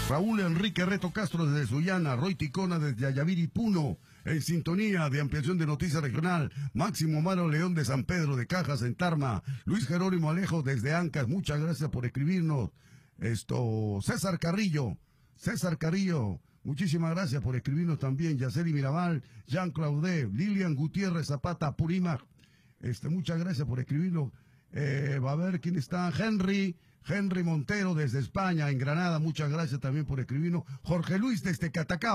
Raúl Enrique Reto Castro desde Sullana, Roy Ticona desde Ayaviri Puno, en sintonía de ampliación de Noticias Regional, Máximo Maro León de San Pedro de Cajas en Tarma, Luis Jerónimo Alejo desde Ancas, muchas gracias por escribirnos. César Carrillo, muchísimas gracias por escribirnos también. Yaceli Mirabal, Jean Claude, Lilian Gutiérrez Zapata, Purímac, muchas gracias por escribirnos. Va a ver quién está. Henry Montero desde España, en Granada, muchas gracias también por escribirnos. Jorge Luis desde Catacao.